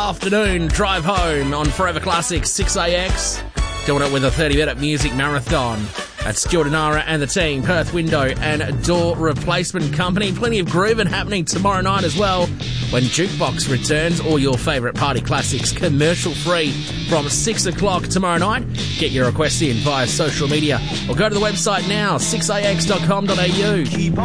afternoon drive home on Forever Classics 6AX. Doing it with a 30-minute music marathon. That's Stuart Anara and the team, Perth Window and Door Replacement Company. Plenty of grooving happening tomorrow night as well when Jukebox returns. All your favourite party classics commercial-free from 6 o'clock tomorrow night. Get your requests in via social media or go to the website now, 6ax.com.au.